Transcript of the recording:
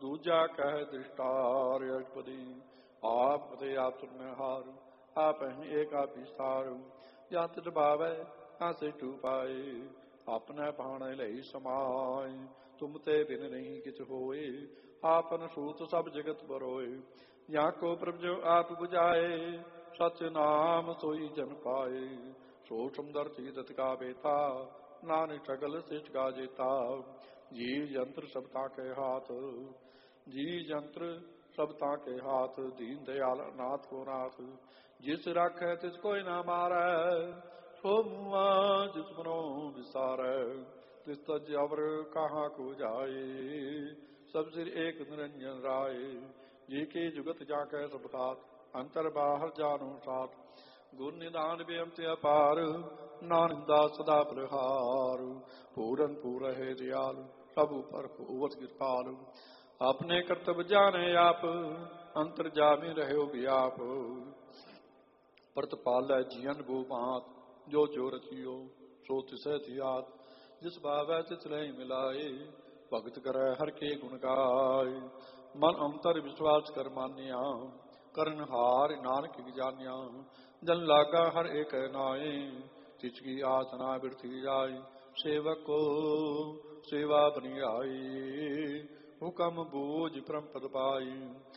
ਦੂਜਾ ਕਹਿ ਦ੍ਰਿਸ਼ਟਾਰ ਅਸ਼ਪਦੀ ਆਪ ਤੇ ਆਪ ਤੁਮਹਾਰ ਆਪ ਹੀ ਏਕਾ ਵਿਸਤਾਰ ਜਾਂ ਤਿਤ ਭਾਵੈ ਆਸੇ ਟੂ ਪਾਏ ਆਪਣੇ ਭਾਣੇ ਲਈ ਸਮਾਏ ਤੁਮ ਤੇ ਬਿਨ ਨਹੀਂ ਕਿਛ ਹੋਏ ਆਪਨ ਸੂਤ ਸਭ ਜਗਤ ਬਰੋਏ ਜਾਂ ਕੋ ਪ੍ਰਭ ਜੋ ਆਪ 부ਝਾਏ ਸਚ ਨਾਮ ਸੋਈ ਜਨ ਪਾਏ ਸੋ ਸੁੰਦਰ ਤੀਰਥ ਕਾ ਬੇਤਾ ਨਾਨਕ ਸਗਲ ਸਿਸ਼ ਕਾ ਜੇਤਾ ਜੀ ਜੰਤਰ ਸਭ ਤਾ ਕੇ ਹਾਥ ਜੀ ਜੰਤਰ ਸਭ ਤਾ ਕੇ ਹਾਥ ਦੀਨ ਦਿਆਲ ਨਾਥ ਕੋ ਨਾਥ ਜਿਸ ਰਾਖੈ ਤਿਸ ਕੋਈ ਨਾ ਮਾਰੈ ਸੋ ਮੂਆ ਜਿਸ ਮਨੋ ਵਿਸਾਰੈ ਤਿਸ ਤਜ ਅਵਰ ਕਹਾਂ ਕੋ ਜਾਏ ਸਭ ਸਿਰ ਏਕ ਨਿਰੰਜਨ ਰਾਏ ਜੀ ਕੀ ਜੁਗਤ ਜਾ ਕੇ ਸਭ ਖਾਤ ਅੰਤਰ ਬਾਹਰ ਜਾਨੋ ਸਾਥ ਗੁਰ ਨਿਦਾਨ ਬੇਅੰਤ ਅਪਾਰ ਨਾਨਕ ਦਾ ਸਦਾ ਪ੍ਰਹਾਰ ਪੂਰਨ ਪੂਰ ਹੈ ਦਿਆਲ ਸਭ ਉਪਰ ਹੋਵਤ ਕਿਰਪਾਲ ਆਪਣੇ ਕਰਤਵ ਜਾਣੇ ਆਪ ਅੰਤਰ ਜਾਮੇ ਰਹਿਓ ਵਿਆਪ ਪ੍ਰਤਪਾਲੈ ਜੀਵਨ ਗੋ ਭਾਂਤ ਜੋ ਜੋ ਰਚਿਓ ਸੋ ਤਿਸੈ ਧਿਆਤ ਜਿਸ ਭਾਵੈ ਤਿਸ ਲੈ ਮਿਲਾਏ ਭਗਤ ਕਰੈ ਹਰ ਕੇ ਗੁਣ ਗਾਏ ਮਨ ਅੰਤਰ ਵਿਸ਼ਵਾਸ ਕਰ ਮਾਨਿਆ ਕਰਨ ਹਾਰ ਨਾਨਕ ਜਾਣਿਆ ਜਨ ਲਾਗਾ ਹਰ ਏਕ ਨਾਏ ਤਿਸ ਕੀ ਆਸਨਾ ਬਿਰਥੀ ਜਾਏ ਸੇਵਕ ਕੋ ਸੇਵਾ ਬਨਿਆਈ ਹੁਕਮ ਬੂਝ ਪਰਮ ਪਦ ਪਾਈ